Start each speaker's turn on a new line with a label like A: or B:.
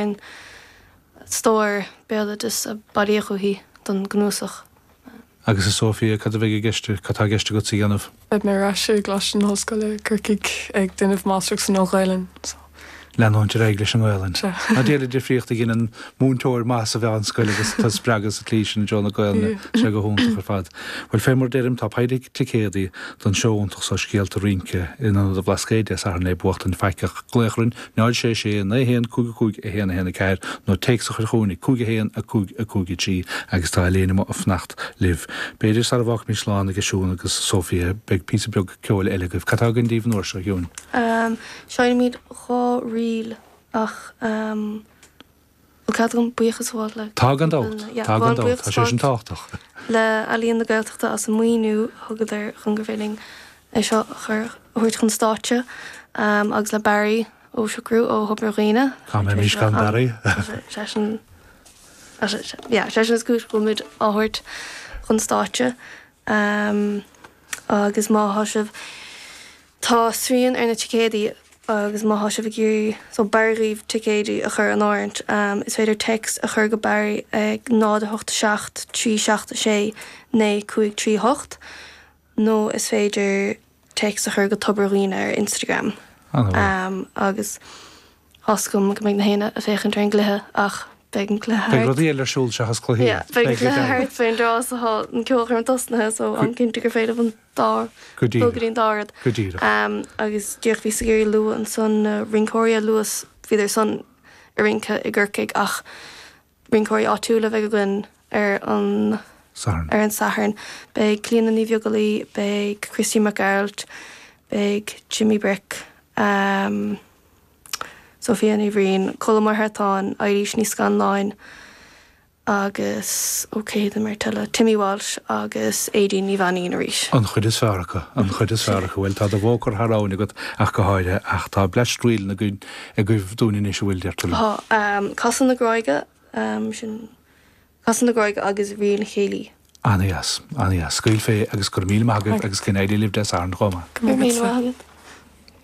A: an stór béla just a barí chuhí don gnúsach.
B: Agus is Sofia cad a bheith geiste catá geiste go tí anmh.
C: Eb mé raise glas an hoscoile chucic ag duineh Maastricht san Óghailen.
B: Leanúint réiglis an Ghailen. A déala difriocht gin an múntóir más a bheith an scoile agus tá spragus a clís an John Gailne se go húnta chu fad. Bhil fémór déirim tá peidig ticédaí don seoúntaach sa scéalta rince in an a blascéide ar an bucht an feiceach gléchrin, náid sé na héan cúig a héana héna ceir nó teach a chuúnig cúig héan a cúigi tí agus tá léana a fnacht liv. Beidir sa bhach mí sláán agus siún agus Sofia beag pí beag ceil eile goh catá an díomh nóir se dún.
A: Seáin míad chá riil ach cadm buchas bháil le.
B: Tá an dát, tá sé an táach.
A: Le alíon na Gaeltachta as a muoinú thugad ar chungurféling é seo chuirt chun státe agus le Barry ó segrú ó Hobbarghine.
B: Cá mé mís gan Barry.
A: sé sin gúis go muid áhairt chun státe agus má thoisih tá sríon ar na ticédaí agus má thoisih gurí so Barríomh ticédaí a chur an áirint is féidir text a chur go Barry ag 987 376 953 nó is féidir text a chur go Hobbarghine ar Instagram agus oscom go méid na héine a féchan ar an gluthe ach beag an gluthe
B: Beag rudí eile siúil se has chluí.
A: Beag an gluthe hart féin drás a an ceolchar an tosnathe so an cinnte gur féidir an dár bógadín dárad. Agus dúch bhí sa géirí lu an son rincóirí luas bhíidir son a rince i ggurcaig ach rincóirí áitiúla bheith go gin ar an Saharn. Beag Cliona Ní Bheogalí, beag Christy McGarrett, beag Jimmy Brick, Sophia Ní Bhrín, Colm Hartáin, Irish ní Scanláin, agus the mar tella Timmy Walsh agus Aideen Ní Bhainaí na rís.
B: An chud is fearcha, bhfuil tá a bhócar thráinna go ach go háide ach tá bleistríil na gún a goibh dúine is bhfuil deirtú.
A: Casan na Gráige sin Casan na Gráige agus Rian Chéilí.
B: Anías, scail fé agus gur míle agah agus cin éidir libh des an chuma.
A: Míle agad.